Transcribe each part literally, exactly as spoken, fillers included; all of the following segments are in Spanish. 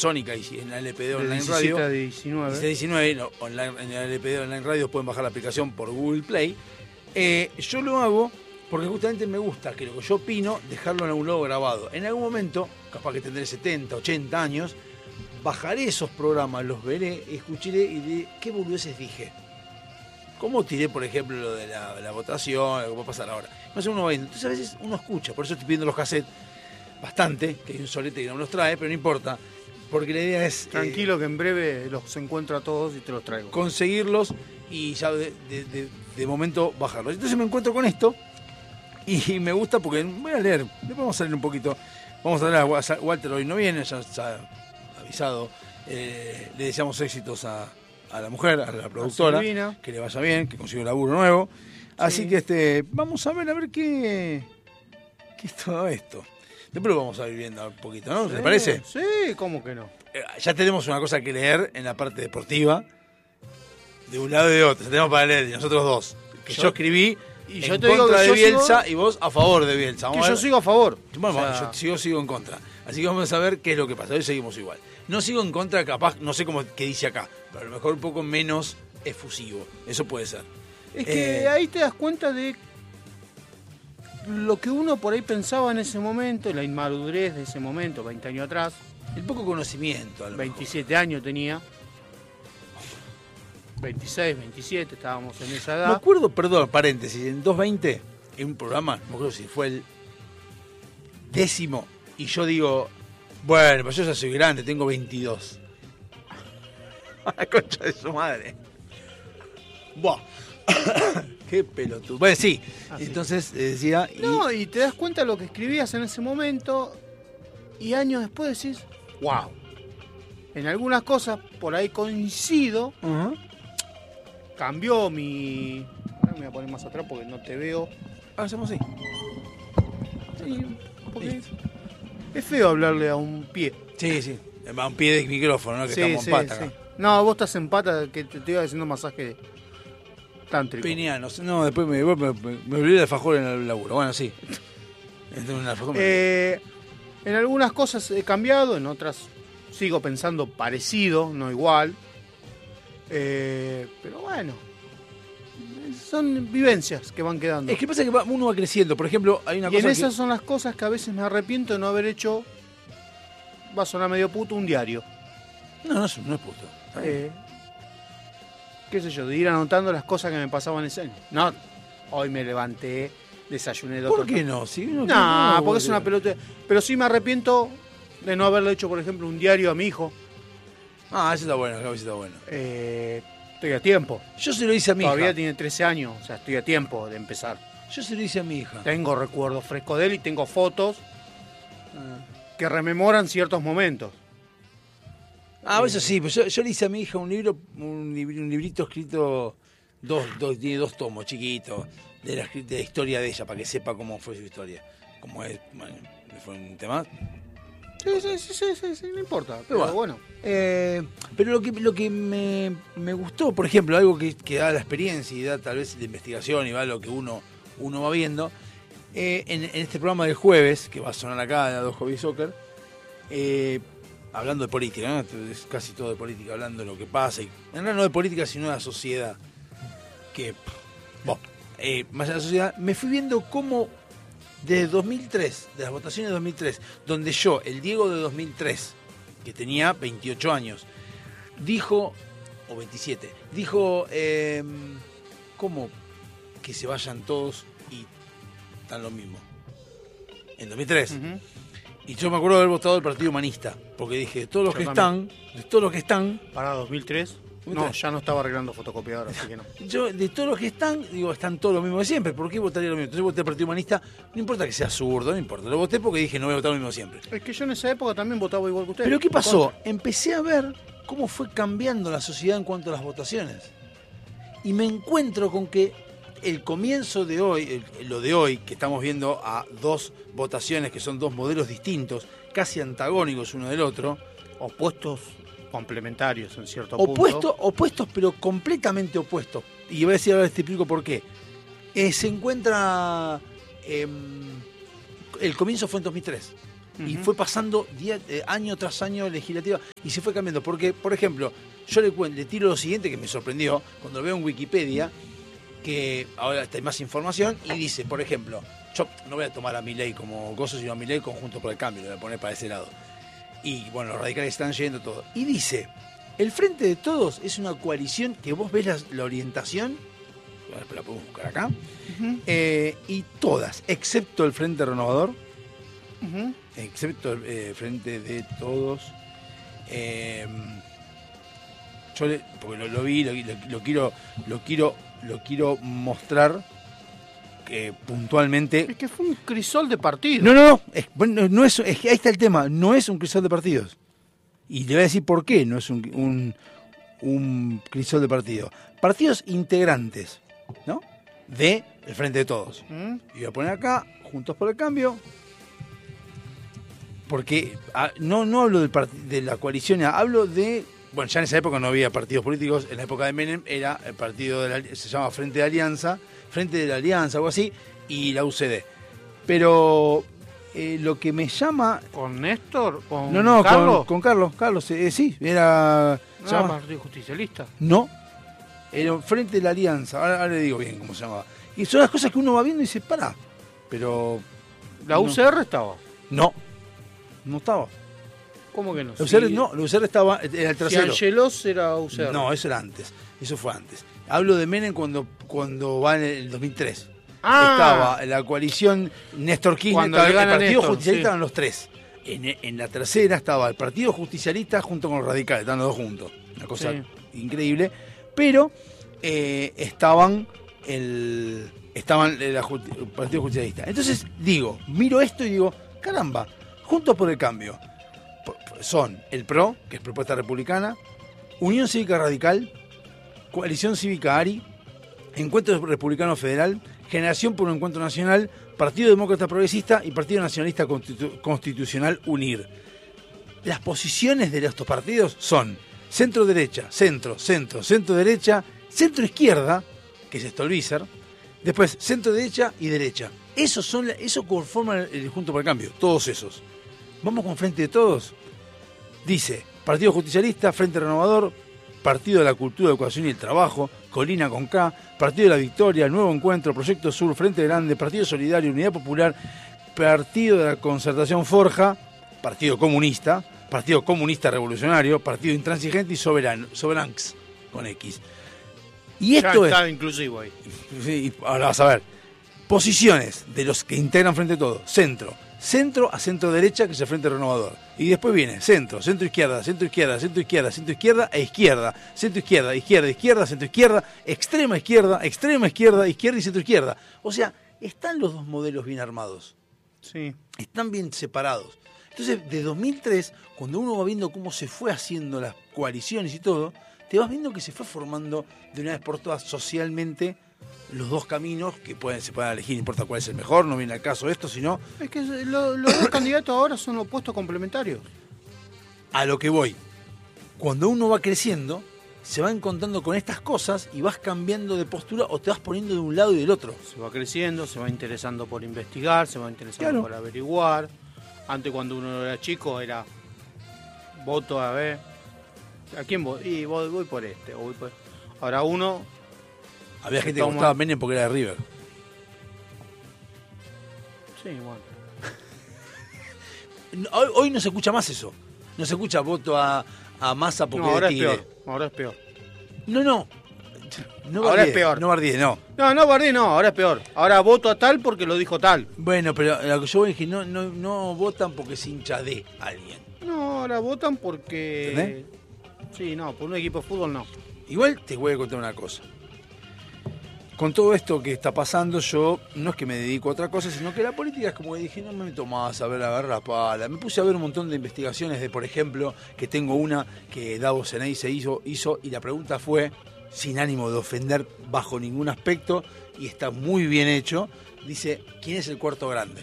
Sónica y en la L P D Online diecisiete Radio. a diecinueve. diecisiete a diecinueve, no, online, en la L P D Online Radio pueden bajar la aplicación por Google Play. Eh, yo lo hago porque justamente me gusta que lo que yo opino, dejarlo en algún lado grabado. En algún momento, capaz que tendré setenta, ochenta años, bajaré esos programas, los veré, escucharé y diré qué boludeces dije. ¿Cómo tiré, por ejemplo, lo de la, la votación, lo que va a pasar ahora? No sé, uno va viendo. Entonces a veces uno escucha, por eso estoy pidiendo los cassettes bastante, que hay un solete que no me los trae, pero no importa, porque la idea es... Tranquilo eh, que en breve los encuentro a todos y te los traigo. Conseguirlos y ya de, de, de, de momento bajarlos. Entonces me encuentro con esto y me gusta porque voy a leer, después vamos a leer un poquito. Vamos a leer a Walter, hoy no viene, ya está avisado. Eh, le deseamos éxitos a, a la mujer, a la productora, a que le vaya bien, que consiga un laburo nuevo. Así sí. que este vamos a ver, a ver qué, qué es todo esto. Después lo vamos a ir viendo un poquito, ¿no? ¿Te sí, parece? Sí, ¿cómo que no? Eh, ya tenemos una cosa que leer en la parte deportiva, de un lado y de otro. Tenemos para leer, nosotros dos. Que yo, yo escribí y en yo te contra digo que de yo Bielsa sigo, y vos a favor de Bielsa. Vamos que a yo ver. sigo a favor. Bueno, o sea, yo sigo, sigo en contra. Así que vamos a ver qué es lo que pasa. Hoy seguimos igual. No sigo en contra, capaz, no sé cómo qué dice acá, pero a lo mejor un poco menos efusivo. Eso puede ser. Es que Eh, ahí te das cuenta de lo que uno por ahí pensaba en ese momento, la inmadurez de ese momento, veinte años atrás. El poco conocimiento, a lo veintisiete años tenía. veintiséis, veintisiete, estábamos en esa edad. Me acuerdo, perdón, paréntesis, en doscientos veinte, en un programa, no me acuerdo si fue el décimo, y yo digo, bueno, pues yo ya soy grande, tengo veintidós. La concha de su madre. Buah. Qué pelotudo. Bueno, sí. Así. Entonces eh, decía. Y... No, y te das cuenta de lo que escribías en ese momento, y años después decís, wow. En algunas cosas por ahí coincido. Uh-huh. Cambió mi. Ahora me voy a poner más atrás porque no te veo. Hacemos así. Sí, porque es feo hablarle a un pie. Sí, sí. A un pie de micrófono, ¿no? Que sí, estamos sí, en pata sí. acá. No, vos estás en pata, que te, te iba haciendo masaje tántrico. Penianos. No, después me, me, me, me olvidé de alfajor en el laburo. Bueno, sí. En, alfajor, eh, en algunas cosas he cambiado, en otras sigo pensando parecido, no igual. Eh, pero bueno, son vivencias que van quedando. Es que pasa que va, uno va creciendo. Por ejemplo, hay una y cosa en esas que... son las cosas que a veces me arrepiento de no haber hecho, va a sonar medio puto, un diario. No, no es, no es puto. Eh, qué sé yo, de ir anotando las cosas que me pasaban ese año. No, hoy me levanté, desayuné dos. ¿Por qué no? Si no, no, porque es una pelota. Pero sí me arrepiento de no haberle hecho, por ejemplo, un diario a mi hijo. Ah, eso está bueno, eso está bueno. Eh, estoy a tiempo. Yo se lo hice a mi Todavía hija. tiene trece años, o sea, estoy a tiempo de empezar. Yo se lo hice a mi hija. Tengo recuerdos frescos de él y tengo fotos que rememoran ciertos momentos. Ah, eso sí, pues yo, yo le hice a mi hija un libro, un, libro, un librito escrito, dos, dos, tiene dos tomos chiquitos, de la, de la historia de ella, para que sepa cómo fue su historia. Cómo es, bueno, fue un tema. Sí, sí, sí, sí, sí, sí, no importa, pero, Pero bueno. bueno. Eh, pero lo que, lo que me, me gustó, por ejemplo, algo que, que da la experiencia y da tal vez la investigación y va lo que uno, uno va viendo, eh, en, en este programa del jueves, que va a sonar acá, de Dos Hobby Soccer, eh, hablando de política, ¿no? Es casi todo de política, hablando de lo que pasa, y en realidad no de política, sino de la sociedad, que, bueno, eh, más allá de la sociedad, me fui viendo cómo desde dos mil tres, de las votaciones de dos mil tres, donde yo, el Diego de dos mil tres, que tenía veintiocho años, dijo, o veintisiete, dijo, eh, ¿cómo que se vayan todos y están lo mismo? En dos mil tres. Uh-huh. Y yo me acuerdo de haber votado el Partido Humanista, porque dije, de todos los yo que también. están, de todos los que están... ¿Para dos mil tres? No, ya no estaba arreglando fotocopiadora, así que no. Yo, de todos los que están, digo, están todos lo mismo de siempre. ¿Por qué votaría lo mismo? Entonces voté al Partido Humanista, no importa que sea zurdo, no importa. Lo voté porque dije, no voy a votar lo mismo siempre. Es que yo en esa época también votaba igual que usted. Pero ¿qué pasó? Empecé a ver cómo fue cambiando la sociedad en cuanto a las votaciones. Y me encuentro con que el comienzo de hoy, el, lo de hoy, que estamos viendo a dos votaciones que son dos modelos distintos, casi antagónicos uno del otro, opuestos, complementarios en cierto opuestos, punto. Opuestos, pero completamente opuestos. Y voy a decir, ahora te explico por qué. Eh, se encuentra... Eh, el comienzo fue en dos mil tres. Uh-huh. Y Ujú. fue pasando día, eh, año tras año legislativa y se fue cambiando. Porque, por ejemplo, yo le, cuen- le tiro lo siguiente que me sorprendió cuando lo veo en Wikipedia, que ahora hay más información, y dice, por ejemplo, yo no voy a tomar a Milei como gozo, sino a Milei conjunto por el cambio, lo voy a poner para ese lado. Y bueno, los radicales están yendo todo. Y dice, el Frente de Todos es una coalición que vos ves la, la orientación, la podemos buscar acá, Ujú. eh, y todas, excepto el Frente Renovador, Ujú. excepto el eh, Frente de Todos, eh, yo le, porque lo, lo vi, lo, lo, lo quiero, lo quiero, lo quiero mostrar que puntualmente. Es que fue un crisol de partido. No, no, no, es, bueno, no es, es que ahí está el tema, no es un crisol de partidos. Y le voy a decir por qué no es un, un, un crisol de partidos. Partidos integrantes, ¿no? De el Frente de Todos. ¿Mm? Y voy a poner acá, Juntos por el Cambio, porque ah, no, no hablo del part- de la coalición, hablo de, bueno, ya en esa época no había partidos políticos, en la época de Menem era el partido, de la, se llama Frente de Alianza, Frente de la Alianza, algo así, y la U C D. Pero eh, lo que me llama... ¿Con Néstor? ¿Con No, no, Carlos? Con, con Carlos, Carlos, eh, sí, era... ¿No se era llama- Partido Justicialista? No, era Frente de la Alianza, ahora, ahora le digo bien cómo se llamaba. Y son las cosas que uno va viendo y dice, pará, pero... ¿La No. U C R estaba? No, no estaba. ¿Cómo que no? La U C R, Si- no, la U C R estaba, era el Si tercero. Angelos era U C R. No, eso era antes, eso fue antes. Hablo de Menem cuando, cuando va en el dos mil tres. Ah. Estaba la coalición Néstor Kirchner, Cuando estaba le el gana Partido Néstor, Justicialista, sí. estaban los tres. En, en la tercera estaba el Partido Justicialista junto con los radicales, estaban los dos juntos. Una cosa Sí. increíble. Pero eh, estaban el estaban el, el Partido Justicialista. Entonces digo, miro esto y digo, caramba, Juntos por el Cambio son el PRO, que es Propuesta Republicana, Unión Cívica Radical, Coalición Cívica ARI, Encuentro Republicano Federal, Generación por un Encuentro Nacional, Partido Demócrata Progresista y Partido Nacionalista Constitu- Constitucional UNIR. Las posiciones de estos partidos son centro-derecha, centro, centro, centro-derecha, centro-izquierda, que es Stolbizer, después centro-derecha y derecha. Esos son, la- eso conforman el Junto por el Cambio, todos esos. Vamos con Frente de Todos. Dice, Partido Justicialista, Frente Renovador, Partido de la Cultura, Educación y el Trabajo, Colina con K, Partido de la Victoria, Nuevo Encuentro, Proyecto Sur, Frente Grande, Partido Solidario, Unidad Popular, Partido de la Concertación Forja, Partido Comunista, Partido Comunista Revolucionario, Partido Intransigente y Soberano, Soberanx, con X. Y Ya esto es... estaba inclusivo ahí. Sí, ahora vas a ver. Posiciones de los que integran Frente Todo. Centro. Centro a centro derecha, que es el Frente Renovador. Y después viene centro, centro izquierda, centro izquierda, centro izquierda, centro izquierda e izquierda. Centro izquierda, izquierda, izquierda, centro izquierda, extrema izquierda, extrema izquierda, izquierda y centro izquierda. O sea, están los dos modelos bien armados. Sí. Están bien separados. Entonces, de dos mil tres, cuando uno va viendo cómo se fue haciendo las coaliciones y todo, te vas viendo que se fue formando de una vez por todas socialmente los dos caminos que pueden, se pueden elegir, no importa cuál es el mejor, no viene al caso esto, sino Es que lo- los dos candidatos ahora son opuestos complementarios. a lo que voy. Cuando uno va creciendo, se va encontrando con estas cosas y vas cambiando de postura o te vas poniendo de un lado y del otro. Se va creciendo, se va interesando por investigar, se va interesando Claro. por averiguar. Antes, cuando uno era chico, era voto a ver. ¿A quién voy? Y voy, voy por este. O voy por... Ahora uno. Había Se gente que toma- gustaba Menem porque era de River. Sí, bueno. No, Hoy, hoy no se escucha más eso. No se escucha voto a, a Massa porque No, ahora es es Tigre. peor. Ahora es peor. No, no. No Ahora bardee, es peor. No bardee, no. No, no, Bardí, no, ahora es peor. Ahora voto a tal porque lo dijo tal. Bueno, pero lo que yo voy es que no, no, no votan porque se hincha de alguien. No, ahora votan porque. ¿Entendés? Sí, no, por un equipo de fútbol no. Igual te voy a contar una cosa. Con todo esto que está pasando, yo no es que me dedico a otra cosa, sino que la política es como que dije, no me meto más a ver a ver la pala. Me puse a ver un montón de investigaciones de, por ejemplo, que tengo una que Davos Seney se hizo, hizo y la pregunta fue, sin ánimo de ofender bajo ningún aspecto, y está muy bien hecho, dice, ¿quién es el cuarto grande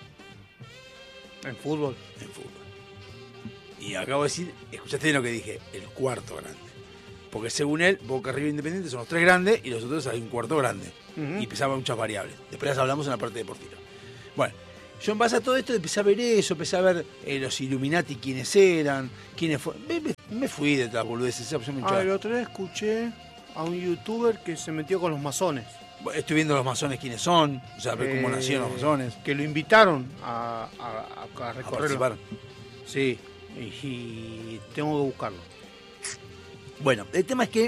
En fútbol. en fútbol? Y acabo de decir, escuchaste bien lo que dije, el cuarto grande. Porque según él, Boca, River, Independiente son los tres grandes y los otros hay un cuarto grande. Ujú. Y pesaban muchas variables. Después las hablamos en la parte deportiva. Bueno, yo en base a todo esto empecé a ver eso, empecé a ver eh, los Illuminati, quiénes eran, quiénes fueron. Me, me, me fui de las boludeces. Ah, el otro día escuché a un youtuber que se metió con los masones. Estoy viendo los masones quiénes son, o sea, ver cómo Eh, nacieron los masones. Que lo invitaron a, a, a, a A recorrer. participar. Sí, y, y tengo que buscarlo. Bueno, el tema es que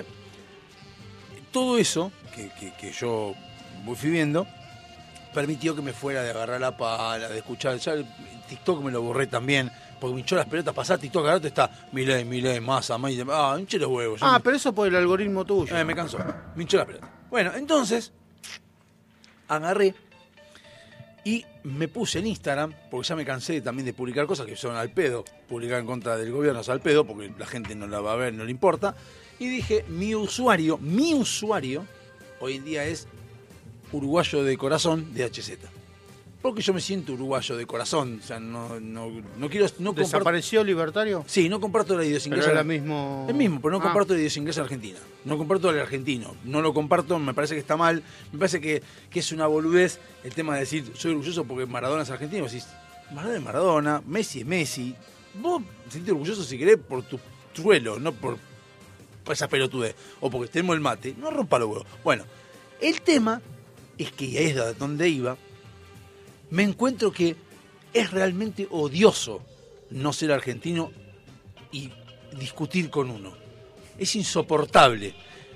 todo eso que, que, que yo fui viendo permitió que me fuera de agarrar la pala, de escuchar. Ya el TikTok me lo borré también, porque me hinchó las pelotas. Pasar TikTok, ahora está Milei, Milei, Massa, Milei. Ah, hinché los huevos. Ah, me... pero eso por el algoritmo tuyo. Eh, me cansó, me hinchó las pelotas. Bueno, entonces agarré y me puse en Instagram, porque ya me cansé también de publicar cosas que son al pedo. Publicar en contra del gobierno es al pedo, porque la gente no la va a ver, no le importa. Y dije, mi usuario, mi usuario, hoy en día es uruguayo de corazón de H Z. Porque yo me siento uruguayo de corazón. O sea, no, no, no quiero... No ¿Desapareció libertario? Sí, no comparto la idiosincrasia. Pero era el mismo... El mismo, pero no ah. comparto la idiosincrasia argentina. No comparto el argentino. No lo comparto, me parece que está mal. Me parece que, que es una boludez el tema de decir, soy orgulloso porque Maradona es argentino. Decís, Maradona es Maradona, Messi es Messi. Vos sentís orgulloso si querés por tu truelo, no por, por esa pelotudez. O porque tenemos el mate. No rompa los huevos. Bueno, el tema es que, y ahí es donde iba, me encuentro que es realmente odioso no ser argentino y discutir con uno. Es insoportable.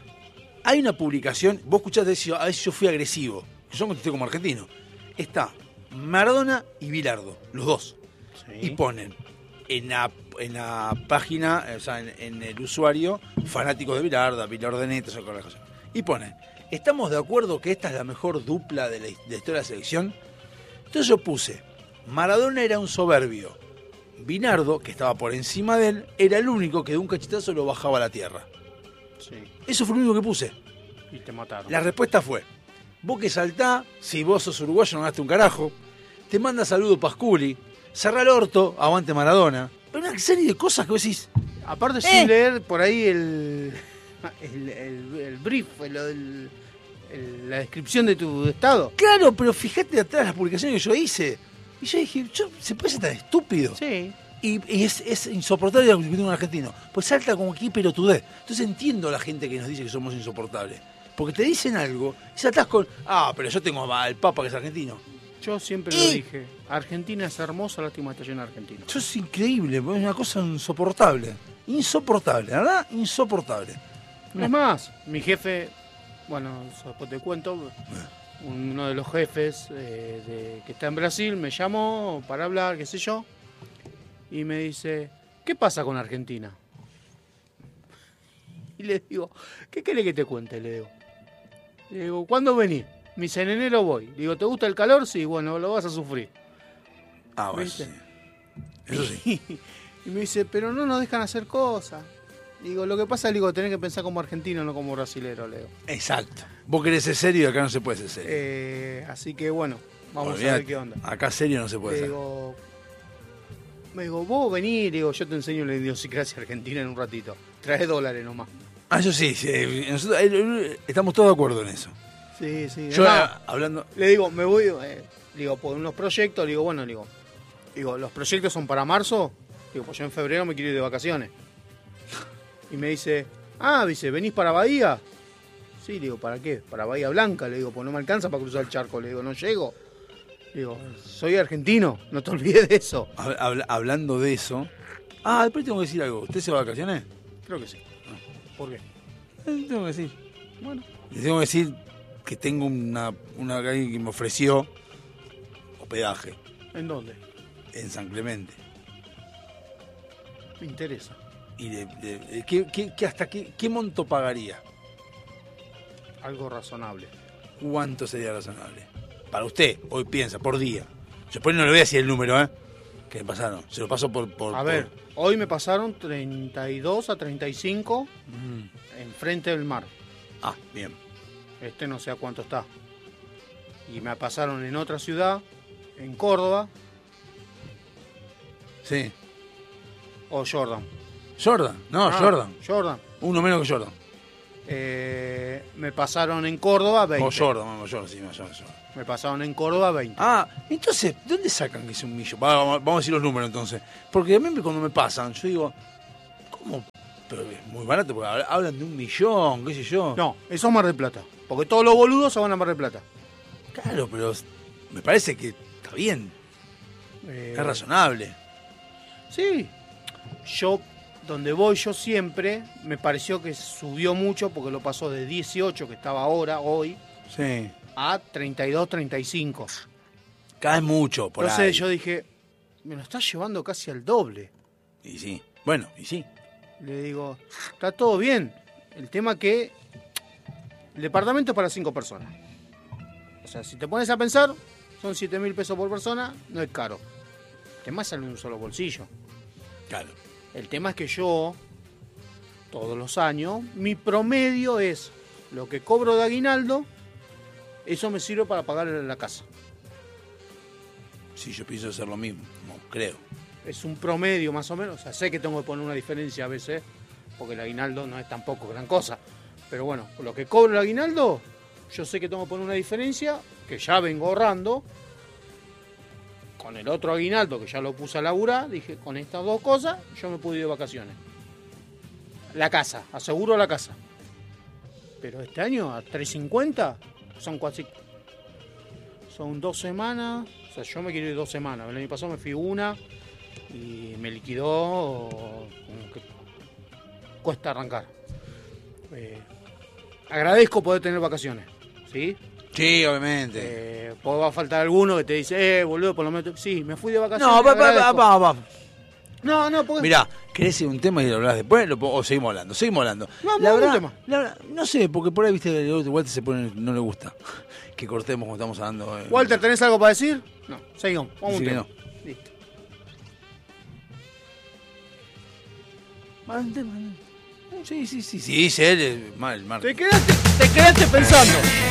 Hay una publicación, vos escuchás decir, a veces yo fui agresivo, yo contesté como argentino. Está Maradona y Bilardo, los dos. Sí. Y ponen en la, en la página, o sea, en, en el usuario, fanáticos de Bilardo, Bilardonet, eso con las cosas. Y ponen, ¿estamos de acuerdo que esta es la mejor dupla de la, de la historia de la selección? Entonces yo puse, Maradona era un soberbio, Bilardo, que estaba por encima de él, era el único que de un cachetazo lo bajaba a la tierra. Sí. Eso fue lo único que puse. Y te mataron. La respuesta fue, vos que saltá, si vos sos uruguayo no ganaste un carajo, te manda saludo Pasculi, cerrá el orto, aguante Maradona. Pero una serie de cosas que vos decís... Aparte eh. sin leer por ahí el, el, el, el brief, el, el, el, la descripción de tu estado. Claro, pero fíjate atrás las publicaciones que yo hice. Y yo dije, yo, ¿se puede ser tan estúpido? Sí. Y, y es, es insoportable discutir con un argentino. Pues salta como aquí pelotudez. Entonces entiendo a la gente que nos dice que somos insoportables. Porque te dicen algo y saltás con, ah, pero yo tengo al Papa que es argentino. Yo siempre ¿Y? lo dije. Argentina es hermosa, lástima está llena de argentinos. Eso es increíble, es una cosa insoportable. Insoportable, la verdad, insoportable. Es más, mi jefe, bueno, después te cuento, uno de los jefes eh, de, que está en Brasil me llamó para hablar, qué sé yo, y me dice, ¿qué pasa con Argentina? Y le digo, ¿qué querés que te cuente? Le digo, le digo, ¿cuándo venís? Me dice, en enero voy. Le digo, ¿te gusta el calor? Sí, bueno, lo vas a sufrir. Ah, bueno, ¿Viste? sí. Eso sí. Y me dice, pero no nos dejan hacer cosas. Digo, lo que pasa es que tenés que pensar como argentino, no como brasilero, Leo. Exacto. Vos querés ser serio y acá no se puede ser serio. Eh, así que bueno, vamos Olvidate, a ver qué onda. Acá serio no se puede Le ser. digo, me digo, vos vení, le digo, yo te enseño la idiosincrasia argentina en un ratito. Trae dólares nomás. Ah, eso sí, sí, nosotros eh, estamos todos de acuerdo en eso. Sí, sí. Yo, Además, eh, hablando... le digo, me voy, eh, digo, por unos proyectos, le digo, bueno, le digo, digo, los proyectos son para marzo, digo, pues yo en febrero me quiero ir de vacaciones. Y me dice, ah, dice, ¿venís para Bahía? Sí, le digo, ¿para qué? Para Bahía Blanca, le digo, pues no me alcanza para cruzar el charco, le digo, no llego. Le digo, soy argentino, no te olvides de eso. Habla- hablando de eso... Ah, después tengo que decir algo. ¿Usted se va de vacaciones? Creo que sí. ¿Por qué? Eh, tengo que decir. Bueno. Les tengo que decir que tengo una, una alguien que me ofreció hospedaje ¿En dónde? en San Clemente. Me interesa. Y de, de- de- ¿qué, qué- qué- hasta qué, qué monto pagaría? Algo razonable. ¿Cuánto sería razonable? Para usted, hoy piensa, por día. Yo después no le voy a decir el número, ¿eh? Que me pasaron. Se lo paso por... por A por- ver, hoy me pasaron treinta y dos a treinta y cinco Mm. enfrente del mar. Ah, bien. Este no sé a cuánto está. Y me pasaron en otra ciudad, en Córdoba, Sí. o Jordan. Jordan. No, Ah, Jordan. Jordan. Uno menos que Jordan. Eh, me pasaron en Córdoba veinte. Mayor, mayor, sí, mayor, mayor. Me pasaron en Córdoba veinte. Ah, entonces, ¿de dónde sacan que es un millón? Vamos, vamos a decir los números entonces. Porque a mí cuando me pasan, yo digo, ¿cómo? Pero es muy barato, porque hablan de un millón, qué sé yo. No, eso es Mar del Plata. Porque todos los boludos se van a Mar del Plata. Claro, pero me parece que está bien. Eh, Es razonable. Sí. Yo, donde voy yo siempre, me pareció que subió mucho porque lo pasó de dieciocho, que estaba ahora, hoy, Sí. a treinta y dos, treinta y cinco. Cae mucho por Entonces ahí. yo dije, me lo está llevando casi al doble. Y sí. Bueno, y sí. Le digo, está todo bien. El tema que el departamento es para cinco personas. O sea, si te pones a pensar, son siete mil pesos por persona, no es caro. El tema sale en un solo bolsillo. Claro. El tema es que yo, todos los años, mi promedio es lo que cobro de aguinaldo, eso me sirve para pagar la casa. Sí, yo pienso hacer lo mismo, no, creo. Es un promedio más o menos. O sea, sé que tengo que poner una diferencia a veces, porque el aguinaldo no es tampoco gran cosa. Pero bueno, lo que cobro el aguinaldo, yo sé que tengo que poner una diferencia, que ya vengo ahorrando. Con el otro aguinaldo, que ya lo puse a laburar, dije, con estas dos cosas, yo me pude ir de vacaciones. La casa, aseguro la casa. Pero este año, a tres cincuenta, son casi... Son dos semanas. O sea, yo me quiero ir dos semanas. El año pasado me fui una y me liquidó como que cuesta arrancar. Eh, agradezco poder tener vacaciones, ¿sí? Sí, obviamente. Eh, pues va a faltar alguno que te dice, eh, boludo, por lo menos... Sí, me fui de vacaciones. No, va, va, agradezco. va, va, va. No, no, porque... Mirá, ¿querés ir a un tema y lo hablas después? Lo, o seguimos hablando, seguimos hablando. No, la vamos a un verdad, tema. la verdad, no sé, porque por ahí, viste, igual se pone, no le gusta que cortemos como estamos hablando. eh. Walter, ¿tenés algo para decir? No, seguimos, vamos a un Dice que tema. no. Listo. Ah, un tema, no. Sí, sí, sí, sí, sí, él, mal, mal. Te quedaste, te quedaste pensando.